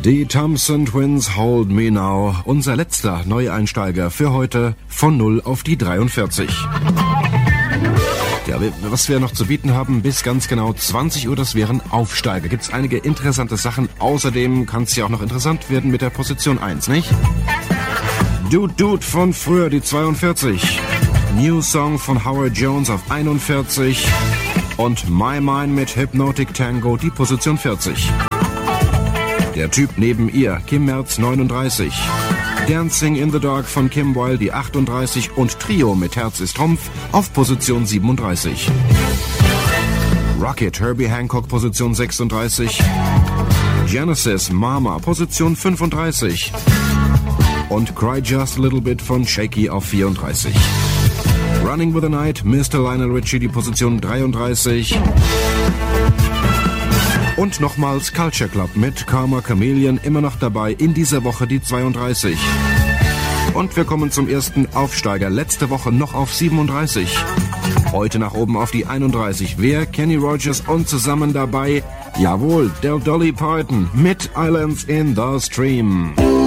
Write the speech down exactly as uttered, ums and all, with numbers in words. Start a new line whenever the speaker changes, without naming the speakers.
Die Thompson Twins Hold Me Now, unser letzter Neueinsteiger für heute von null auf die dreiundvierzig. Ja, was wir noch zu bieten haben, bis ganz genau zwanzig Uhr, das wären Aufsteiger. Gibt's einige interessante Sachen. Außerdem kann es ja auch noch interessant werden mit der Position eins, nicht? Dude Dude von früher, die zweiundvierzig. New Song von Howard Jones auf einundvierzig. Und My Mind mit Hypnotic Tango, die Position vierzig. Der Typ neben ihr, Kim Merz, neununddreißig. Dancing in the Dark von Kim Wilde, die achtunddreißig. Und Trio mit Herz ist Trumpf auf Position siebenunddreißig. Rocket, Herbie Hancock, Position sechsunddreißig. Genesis, Mama, Position fünfunddreißig. Und Cry Just a Little Bit von Shaky auf vierunddreißig. Running with the Night, Mister Lionel Richie, die Position dreiunddreißig. Und nochmals Culture Club mit Karma Chameleon, immer noch dabei, in dieser Woche die zweiunddreißig. Und wir kommen zum ersten Aufsteiger, letzte Woche noch auf siebenunddreißig. Heute nach oben auf die einunddreißig. Wer? Kenny Rogers und zusammen dabei, jawohl, der Dolly Parton mit Islands in the Stream.